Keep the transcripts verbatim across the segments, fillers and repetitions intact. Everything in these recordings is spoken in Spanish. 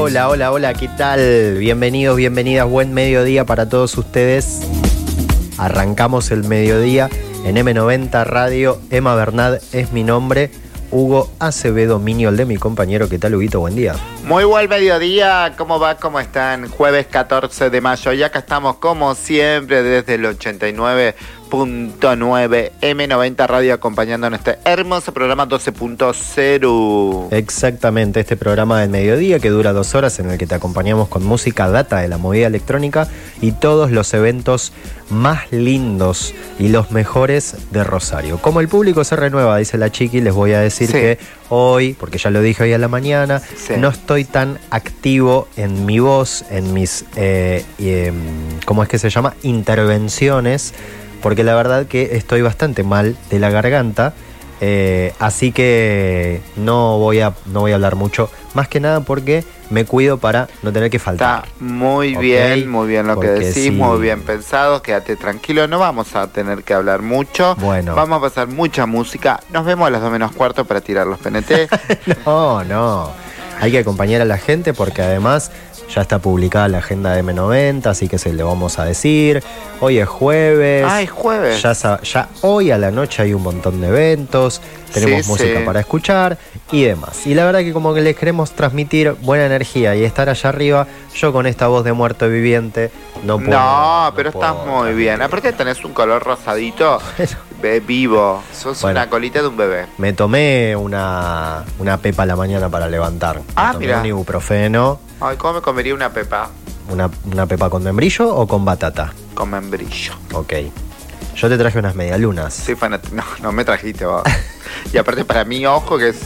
Hola, hola, hola, ¿qué tal? Bienvenidos, bienvenidas, buen mediodía para todos ustedes. Arrancamos el mediodía en eme noventa Radio. Emma Bernat es mi nombre. Hugo Acevedo Miñol de mi compañero. ¿Qué tal, Huguito? Buen día. Muy buen mediodía, ¿cómo va? ¿Cómo están? Jueves catorce de mayo, y acá estamos como siempre desde el ochenta y nueve punto nueve eme noventa Radio, acompañando en este hermoso programa doce punto cero. Exactamente, este programa del mediodía que dura dos horas, en el que te acompañamos con música data de la movida electrónica y todos los eventos más lindos y los mejores de Rosario. Como el público se renueva, dice la Chiqui, les voy a decir sí. que hoy, porque ya lo dije hoy a la mañana, sí. no estoy tan activo en mi voz, en mis, eh, eh, ¿cómo es que se llama? Intervenciones, porque la verdad que estoy bastante mal de la garganta, eh, así que no voy a no voy a hablar mucho, más que nada porque me cuido para no tener que faltar. Está muy ¿Okay? bien, muy bien lo porque que decís, sí. muy bien pensado, quédate tranquilo, no vamos a tener que hablar mucho, bueno. vamos a pasar mucha música, nos vemos a las dos menos cuarto para tirar los P N T. No, no, hay que acompañar a la gente porque además ya está publicada la agenda de eme noventa, así que se le vamos a decir. Hoy es jueves. Ah, es jueves. Ya, ya hoy a la noche hay un montón de eventos. Tenemos sí, música sí. para escuchar y demás. Y la verdad que como que les queremos transmitir buena energía y estar allá arriba, yo con esta voz de muerto viviente no puedo. No, no pero puedo estás muy bien. Aparte tenés un color rosadito vivo. Sos bueno, una colita de un bebé. Me tomé una, una pepa a la mañana para levantar. Ah, me tomé mira. un ibuprofeno. Ay, ¿cómo me comería una pepa? Una, ¿Una pepa con membrillo o con batata? Con membrillo. Ok. Yo te traje unas medialunas. Sí, fanat- no, no me trajiste vos. Y aparte para mí, ojo que es...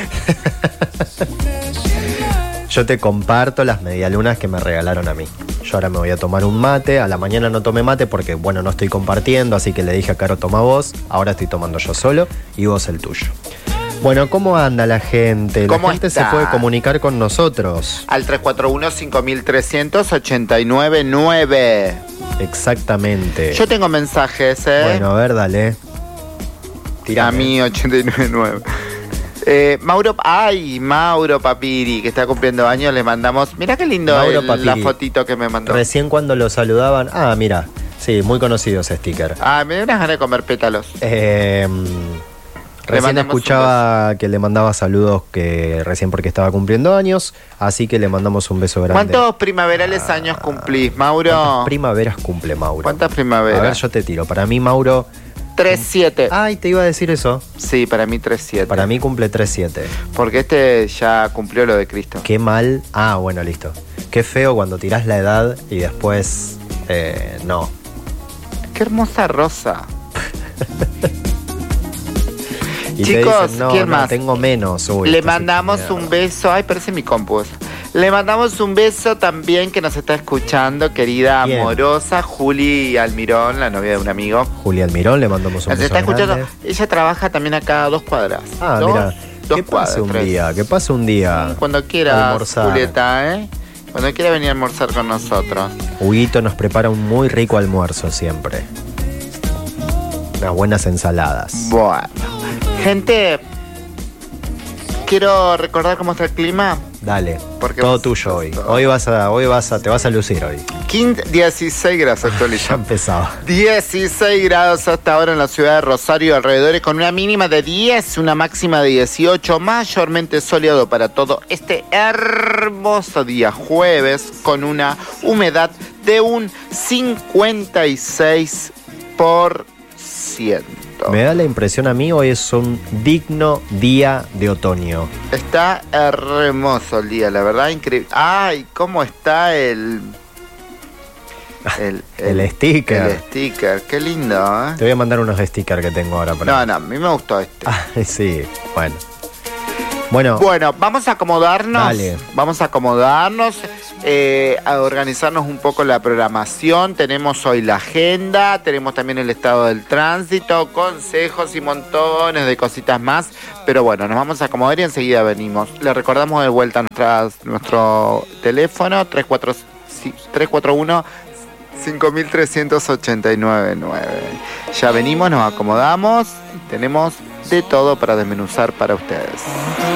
Yo te comparto las medialunas que me regalaron a mí. Yo ahora me voy a tomar un mate. A la mañana no tomé mate porque, bueno, no estoy compartiendo, así que le dije a Caro, toma vos. Ahora estoy tomando yo solo y vos el tuyo. Bueno, ¿cómo anda la gente? La gente está? se puede comunicar con nosotros. Al tres cuatro uno, cinco tres cero cero, ocho nueve nueve. Exactamente. Yo tengo mensajes, ¿eh? Bueno, a ver, dale. Tirame. A mí, ocho nueve nueve. Eh, Mauro, ay, Mauro Papiri, que está cumpliendo años, le mandamos. Mirá qué lindo el, la fotito que me mandó. Recién cuando lo saludaban. Ah, mira. Sí, muy conocido ese sticker. Ah, me dio unas ganas de comer pétalos. Eh... Recién escuchaba que le mandaba saludos que recién porque estaba cumpliendo años, así que le mandamos un beso grande. ¿Cuántos primaverales ah, años cumplís, Mauro? ¿Cuántas primaveras cumple Mauro? ¿Cuántas primaveras? A ver, yo te tiro. Para mí, Mauro... tres siete. Ay, te iba a decir eso. Sí, para mí tres siete. Para mí cumple tres siete. Porque este ya cumplió lo de Cristo. Qué mal. Ah, bueno, listo. Qué feo cuando tirás la edad y después... Eh, no. Qué hermosa rosa. Y chicos, dicen, no, ¿quién no, más? Tengo menos. Uy, le mandamos un beso. Ay, parece mi compu. Le mandamos un beso también que nos está escuchando, querida ¿Quién? amorosa Juli Almirón, la novia de un amigo. Juli Almirón, le mandamos un nos beso está escuchando. grande. Ella trabaja también acá a dos cuadras. Ah, dos, mira. Dos que cuadras, pase un tres. día, que pase un día. Sí, cuando quiera, almorzar. Julieta, ¿eh? Cuando quiera venir a almorzar con nosotros. Huguito nos prepara un muy rico almuerzo siempre. Unas buenas ensaladas. Bueno. Gente, quiero recordar cómo está el clima. Dale, porque todo vos, tuyo hoy. Todo. Hoy vas a, hoy vas a, te vas a lucir hoy. quince, dieciséis grados actualizado. Ya empezaba. dieciséis grados hasta ahora en la ciudad de Rosario, alrededores, con una mínima de diez, una máxima de dieciocho, mayormente soleado para todo este hermoso día jueves, con una humedad de un cincuenta y seis por ciento. Me da la impresión a mí, hoy es un digno día de otoño. Está hermoso el día, la verdad, increíble. Ay, cómo está el... El, el, el sticker. El sticker, qué lindo, ¿eh? Te voy a mandar unos stickers que tengo ahora. Para no, no, a mí me gustó este. Ah, sí, bueno. Bueno, bueno, vamos a acomodarnos. Dale. Vamos a acomodarnos, eh, a organizarnos un poco la programación. Tenemos hoy la agenda, tenemos también el estado del tránsito, consejos y montones de cositas más. Pero bueno, nos vamos a acomodar y enseguida venimos. Le recordamos de vuelta nuestras, nuestro teléfono tres cuatro uno, cinco tres cero cero, ocho nueve nueve. Ya venimos, nos acomodamos, tenemos de todo para desmenuzar para ustedes.